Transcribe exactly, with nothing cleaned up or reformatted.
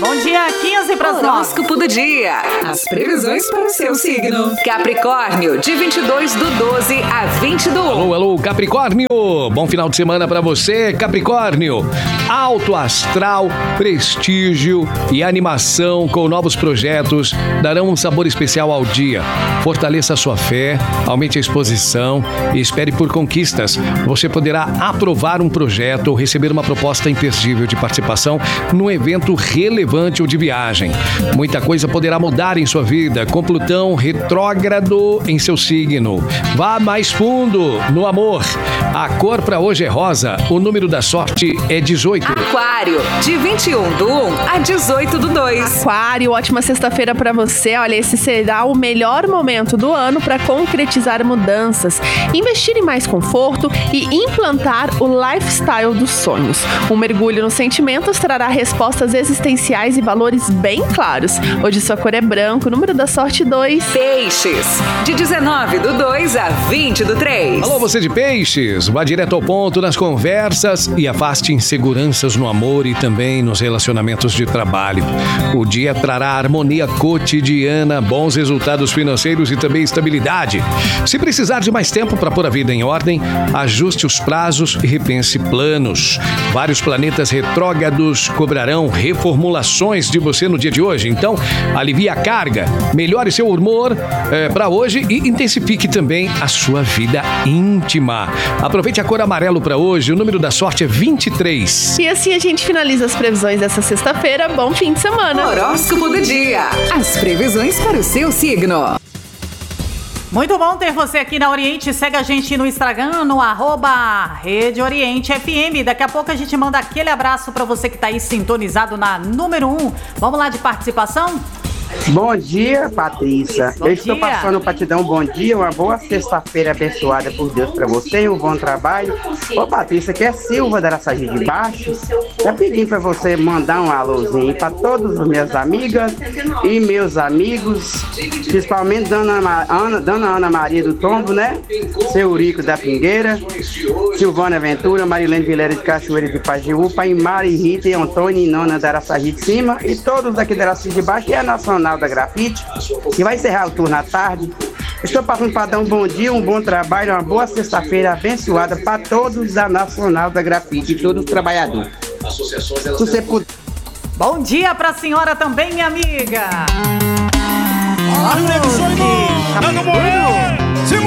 Bom dia, quinze para as nove. Horóscopo do dia. As previsões para o seu signo. Capricórnio, de vinte e dois do doze a vinte do um. Alô, alô, Capricórnio. Bom final de semana para você, Capricórnio. Alto astral, prestígio e animação com novos projetos darão um sabor especial ao dia. Fortaleça a sua fé, aumente a exposição e espere por conquistas. Você poderá aprovar um projeto ou receber uma proposta imperdível de participação num evento relevante ou de viagem. Muita coisa poderá mudar em sua vida com Plutão retrógrado em seu signo. Vá mais fundo no amor. A cor para hoje é rosa. O número da sorte é dezoito. Aquário, de vinte e um do um a dezoito do dois. Aquário, ótima sexta-feira para você. Olha, esse será o melhor momento do ano para concretizar mudanças, investir em mais conforto e implantar o lifestyle dos sonhos. Um mergulho nos sentimentos trará respostas existenciais e valores bem claros. Hoje sua cor é branco, número da sorte dois. Peixes, de dezenove do dois a vinte do três. Alô, você de Peixes, vá direto ao ponto nas conversas e afaste inseguranças no amor e também nos relacionamentos de trabalho. O dia trará harmonia cotidiana, bons resultados financeiros e também estabilidade. Se precisar de mais tempo para pôr a vida em ordem, ajuste os prazos e repense planos. Vários planetas retrógrados cobrarão reformulações de você no dia de hoje, então alivie a carga, melhore seu humor é, para hoje e intensifique também a sua vida íntima. Aproveite a cor amarelo para hoje, o número da sorte é vinte e três. E assim a gente finaliza as previsões dessa sexta-feira. Bom fim de semana. Horóscopo do dia. As previsões para o seu signo. Muito bom ter você aqui na Oriente. Segue a gente no Instagram, no arroba Rede Oriente F M. Daqui a pouco a gente manda aquele abraço para você que está aí sintonizado na número um. Vamos lá de participação? Bom dia, Patrícia. Bom Eu estou dia. passando para te dar um bom dia, uma boa sexta-feira abençoada por Deus para você e um bom trabalho. Ô, Patrícia, aqui é Silva da Araçagi de Baixo. Já pedi para você mandar um alôzinho para todas as minhas amigas e meus amigos, principalmente Dona Ana, Dona Ana Maria do Tombo, né? Seu Urico da Pingueira, Silvana Ventura, Marilene Vileira de Cachoeira de Pajeú, Pai Mari Rita e Antônio e Nona da Araçagi de Cima e todos aqui da Araçagi de Baixo e a Nacional da Grafite, que vai encerrar o turno à tarde. Estou passando para dar um bom dia, um bom trabalho, uma boa sexta-feira abençoada para todos da Nacional da Grafite e todos os trabalhadores. Se você puder. Bom dia para a senhora também, minha amiga. Alô, Nando Morel!